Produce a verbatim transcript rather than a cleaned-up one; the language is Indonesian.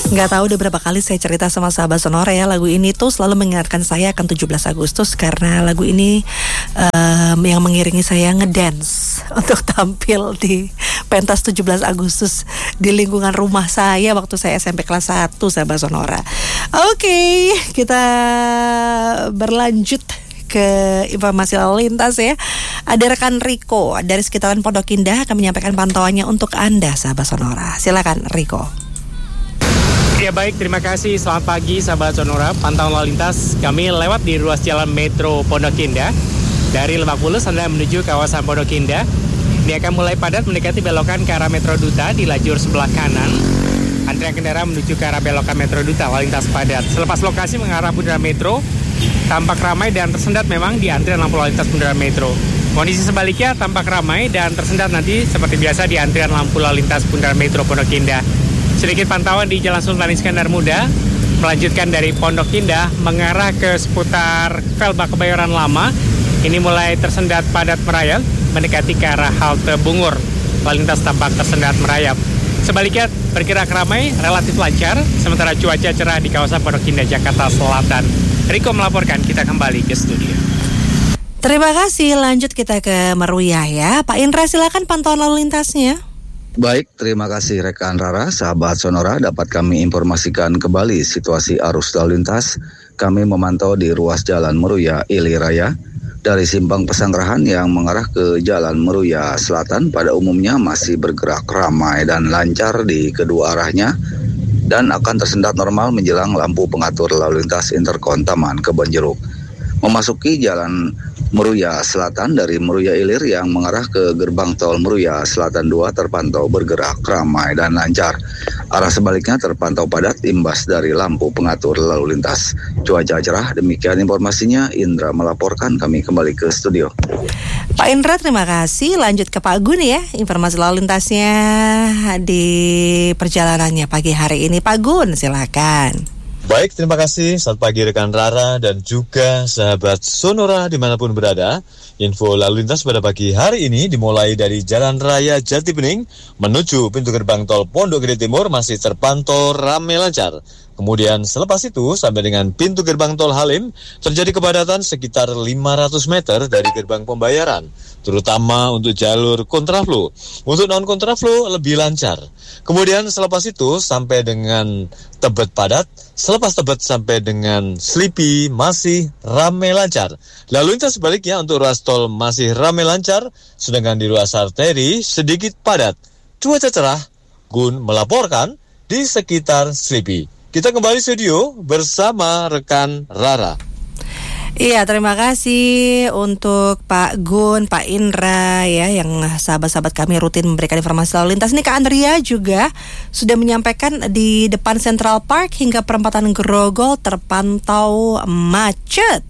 Nggak tahu udah berapa kali saya cerita sama sahabat Sonora ya, lagu ini tuh selalu mengingatkan saya akan tujuh belas Agustus karena lagu ini um, yang mengiringi saya ngedance untuk tampil di pentas tujuh belas Agustus di lingkungan rumah saya waktu saya S M P kelas satu, sahabat Sonora. Oke, okay, kita berlanjut ke informasi lalu lintas ya. Ada rekan Riko dari sekitaran Pondok Indah akan menyampaikan pantauannya untuk Anda, sahabat Sonora. Silakan Riko. Ya baik, terima kasih. Selamat pagi sahabat Sonora. Pantauan lalu lintas kami lewat di ruas jalan Metro Pondok Indah. Dari Lebak Bulus Anda menuju kawasan Pondok Indah. Ini akan mulai padat mendekati belokan ke arah Metro Duta di lajur sebelah kanan. Antrian kendaraan menuju ke arah belokan Metro Duta lalu lintas padat. Selepas lokasi mengarah Bundaran Metro, tampak ramai dan tersendat memang di antrian lampu lalu lintas Bundaran Metro. Kondisi sebaliknya tampak ramai dan tersendat nanti seperti biasa di antrian lampu lalu lintas Bundaran Metro Pondok Indah. Sedikit pantauan di Jalan Sultan Iskandar Muda, melanjutkan dari Pondok Indah mengarah ke seputar Velbak Kebayoran Lama. Ini mulai tersendat padat merayap mendekati ke arah halte Bungur. Lalu lintas tampak tersendat merayap. Sebaliknya bergerak ramai, relatif lancar, sementara cuaca cerah di kawasan Pondok Indah, Jakarta Selatan. Riko melaporkan, kita kembali ke studio. Terima kasih, lanjut kita ke Meruya ya. Pak Indra, silakan pantauan lalu lintasnya. Baik, terima kasih rekan Rara, sahabat Sonora, dapat kami informasikan kembali situasi arus lalu lintas. Kami memantau di ruas jalan Meruya Ili Raya dari simpang Pesanggerahan yang mengarah ke jalan Meruya Selatan pada umumnya masih bergerak ramai dan lancar di kedua arahnya dan akan tersendat normal menjelang lampu pengatur lalu lintas Interkon Taman Kebonjeruk. Memasuki jalan Meruya Selatan dari Meruya Ilir yang mengarah ke gerbang tol Meruya Selatan dua terpantau bergerak ramai dan lancar. Arah sebaliknya terpantau padat imbas dari lampu pengatur lalu lintas. Cuaca cerah, demikian informasinya. Indra melaporkan, kami kembali ke studio. Pak Indra, terima kasih. Lanjut ke Pak Gun ya, informasi lalu lintasnya di perjalanannya pagi hari ini. Pak Gun, silakan. Baik, terima kasih. Selamat pagi rekan Rara dan juga sahabat Sonora dimanapun berada. Info lalu lintas pada pagi hari ini dimulai dari Jalan Raya Jati Bening menuju pintu gerbang tol Pondok Gede Timur masih terpantau ramai lancar. Kemudian selepas itu sampai dengan pintu gerbang tol Halim terjadi kepadatan sekitar lima ratus meter dari gerbang pembayaran, terutama untuk jalur kontraflow. Untuk non-kontraflow lebih lancar. Kemudian selepas itu sampai dengan Tebet padat, selepas Tebet sampai dengan Slipi masih ramai lancar. Lalu lintas sebaliknya untuk ruas tol masih ramai lancar, sedangkan di ruas arteri sedikit padat. Cuaca cerah, Gun melaporkan di sekitar Slipi. Kita kembali studio bersama rekan Rara. Iya, terima kasih untuk Pak Gun, Pak Indra ya, yang sahabat-sahabat kami rutin memberikan informasi lalu lintas. Ini Kak Andrea juga sudah menyampaikan di depan Central Park hingga perempatan Grogol terpantau macet.